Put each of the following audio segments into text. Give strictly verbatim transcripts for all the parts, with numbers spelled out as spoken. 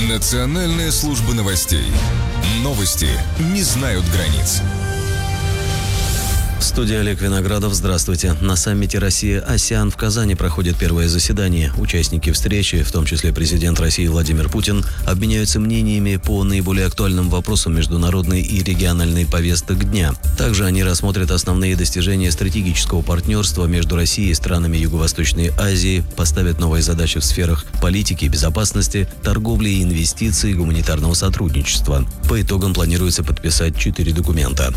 Национальная служба новостей. Новости не знают границ. Студия Олег Виноградов. Здравствуйте. На саммите Россия-АСЕАН в Казани проходит первое заседание. Участники встречи, в том числе президент России Владимир Путин, обменяются мнениями по наиболее актуальным вопросам международной и региональной повесток дня. Также они рассмотрят основные достижения стратегического партнерства между Россией и странами Юго-Восточной Азии, поставят новые задачи в сферах политики и безопасности, торговли и инвестиций, гуманитарного сотрудничества. По итогам планируется подписать четыре документа.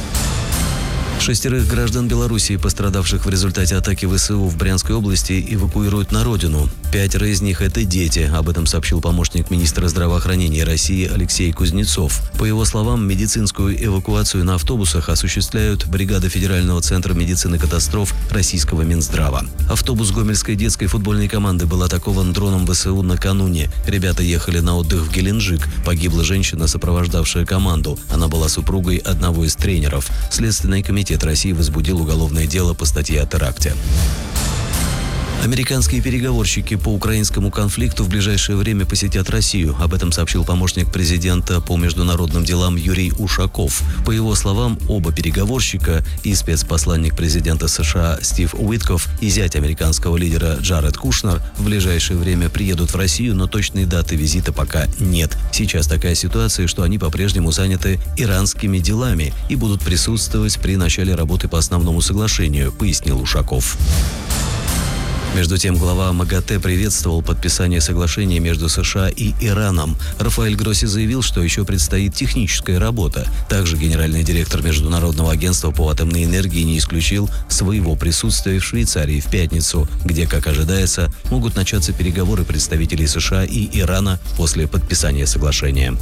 Шестерых граждан Белоруссии, пострадавших в результате атаки ВСУ в Брянской области, эвакуируют на родину. Пятеро из них – это дети. Об этом сообщил помощник министра здравоохранения России Алексей Кузнецов. По его словам, медицинскую эвакуацию на автобусах осуществляют бригады Федерального центра медицины катастроф Российского Минздрава. Автобус Гомельской детской футбольной команды был атакован дроном ВСУ накануне. Ребята ехали на отдых в Геленджик. Погибла женщина, сопровождавшая команду. Она была супругой одного из тренеров. Следственный комитет России возбудил уголовное дело по статье о теракте. Американские переговорщики по украинскому конфликту в ближайшее время посетят Россию. Об этом сообщил помощник президента по международным делам Юрий Ушаков. По его словам, оба переговорщика, и спецпосланник президента США Стив Уитков, и зять американского лидера Джаред Кушнер, в ближайшее время приедут в Россию, но точной даты визита пока нет. Сейчас такая ситуация, что они по-прежнему заняты иранскими делами и будут присутствовать при начале работы по основному соглашению, пояснил Ушаков. Между тем, глава МАГАТЭ приветствовал подписание соглашения между США и Ираном. Рафаэль Гросси заявил, что еще предстоит техническая работа. Также генеральный директор Международного агентства по атомной энергии не исключил своего присутствия в Швейцарии в пятницу, где, как ожидается, могут начаться переговоры представителей США и Ирана после подписания соглашения.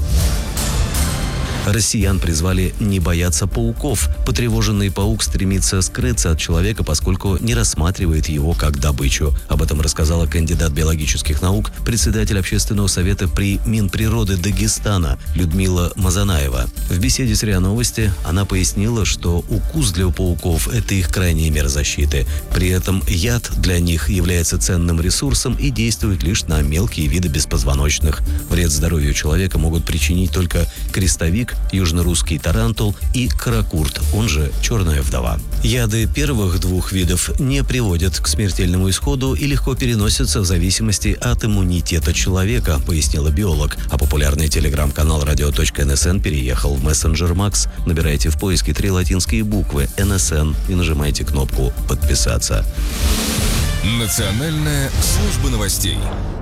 Россиян призвали не бояться пауков. Потревоженный паук стремится скрыться от человека, поскольку не рассматривает его как добычу. Об этом рассказала кандидат биологических наук, председатель общественного совета при Минприроды Дагестана Людмила Мазанаева. В беседе с РИА Новости она пояснила, что укус для пауков – это их крайняя мера защиты. При этом яд для них является ценным ресурсом и действует лишь на мелкие виды беспозвоночных. Вред здоровью человека могут причинить только крестовик, южнорусский тарантул и каракурт, он же черная вдова. Яды первых двух видов не приводят к смертельному исходу и легко переносятся в зависимости от иммунитета человека, пояснила биолог. А популярный телеграм-канал радио точка эн эс эн переехал в мессенджер Макс. Набирайте в поиске три латинские буквы эн эс эн и нажимайте кнопку «Подписаться». Национальная служба новостей.